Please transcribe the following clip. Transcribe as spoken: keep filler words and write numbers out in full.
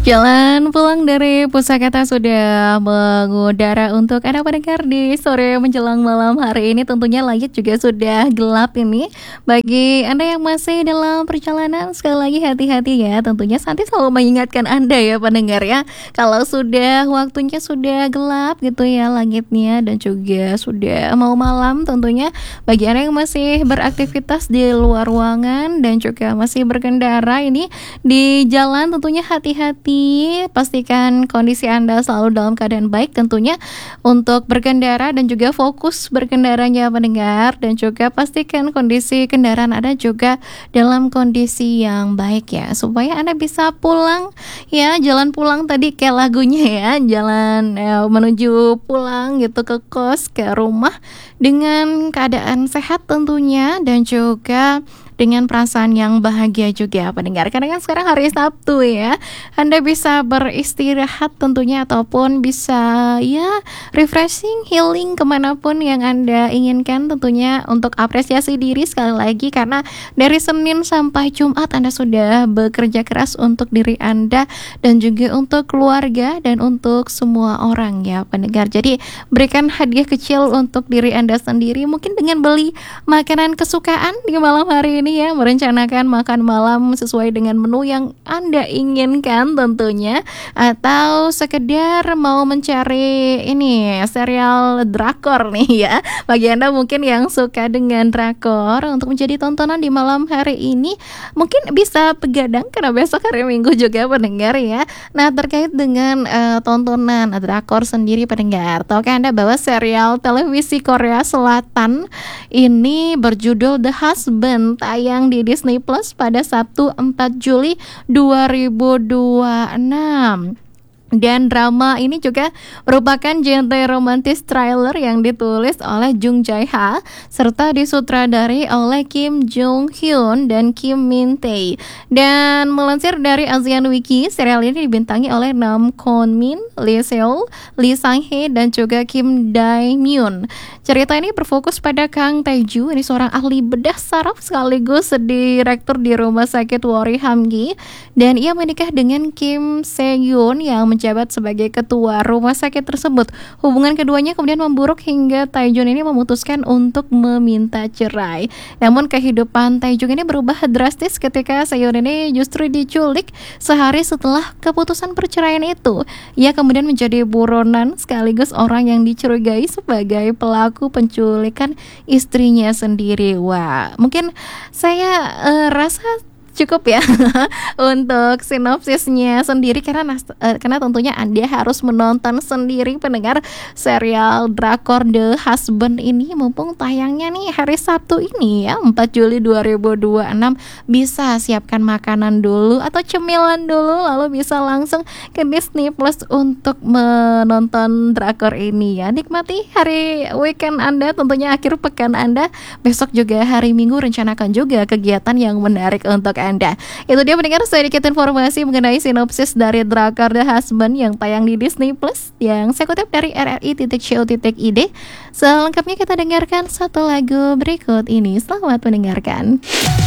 Jalan pulang dari Pusakata sudah mengudara untuk Anda pendengar di sore menjelang malam hari ini. Tentunya langit juga sudah gelap ini. Bagi Anda yang masih dalam perjalanan, sekali lagi hati-hati ya. Tentunya Santi selalu mengingatkan Anda ya pendengar ya, kalau sudah waktunya sudah gelap gitu ya langitnya, dan juga sudah mau malam. Tentunya bagi Anda yang masih beraktivitas di luar ruangan dan juga masih berkendara ini di jalan, tentunya hati-hati. Pastikan kondisi Anda selalu dalam keadaan baik tentunya untuk berkendara, dan juga fokus berkendaranya pendengar, dan juga pastikan kondisi kendaraan Anda juga dalam kondisi yang baik ya, supaya Anda bisa pulang ya. Jalan pulang tadi kayak lagunya ya, jalan ya, menuju pulang gitu ke kos, ke rumah dengan keadaan sehat tentunya, dan juga dengan perasaan yang bahagia juga pendengar. Karena kan sekarang hari Sabtu ya, Anda bisa beristirahat tentunya, ataupun bisa ya refreshing, healing kemanapun yang Anda inginkan tentunya, untuk apresiasi diri sekali lagi. Karena dari Senin sampai Jumat Anda sudah bekerja keras untuk diri Anda, dan juga untuk keluarga, dan untuk semua orang ya pendengar. Jadi berikan hadiah kecil untuk diri Anda sendiri, mungkin dengan beli makanan kesukaan di malam hari ini ya, merencanakan makan malam sesuai dengan menu yang Anda inginkan tentunya, atau sekedar mau mencari ini serial drakor nih ya. Bagi Anda mungkin yang suka dengan drakor, untuk menjadi tontonan di malam hari ini mungkin bisa begadang karena besok hari Minggu juga pendengar ya. Nah, terkait dengan uh, tontonan drakor sendiri pendengar, tahukah Anda bahwa serial televisi Korea Selatan ini berjudul The Husband tayang di Disney Plus pada Sabtu empat Juli dua ribu dua puluh enam. Dan drama ini juga merupakan genre romantis thriller yang ditulis oleh Jung Jae Ha serta disutradari oleh Kim Jong Hyun dan Kim Min Tae. Dan melansir dari Asian Wiki, serial ini dibintangi oleh Nam Kwon Min, Lee Seol, Lee Sang Hye, dan juga Kim Dae Myun. Cerita ini berfokus pada Kang Tae-ju, ini seorang ahli bedah saraf sekaligus direktur di rumah sakit Wori Hamgi, dan ia menikah dengan Kim Se-yoon yang menjabat sebagai ketua rumah sakit tersebut. Hubungan keduanya kemudian memburuk hingga Tae-jun ini memutuskan untuk meminta cerai. Namun kehidupan Tae-jun ini berubah drastis ketika Se-yoon ini justru diculik sehari setelah keputusan perceraian itu. Ia kemudian menjadi buronan sekaligus orang yang dicurigai sebagai pelaku penculikan istrinya sendiri. Wah, mungkin saya uh, rasa cukup ya untuk sinopsisnya sendiri, karena uh, karena tentunya Anda harus menonton sendiri pendengar serial drakor The Husband ini, mumpung tayangnya nih hari Sabtu ini ya, empat Juli dua ribu dua puluh enam. Bisa siapkan makanan dulu atau cemilan dulu, lalu bisa langsung ke Disney Plus untuk menonton drakor ini ya. Nikmati hari weekend Anda, tentunya akhir pekan Anda. Besok juga hari Minggu, rencanakan juga kegiatan yang menarik untuk Anda. Itu dia mendengar sedikit informasi mengenai sinopsis dari drakor The Husband yang tayang di Disney Plus, yang saya kutip dari r r i titik co titik i d. Selengkapnya kita dengarkan satu lagu berikut ini. Selamat mendengarkan.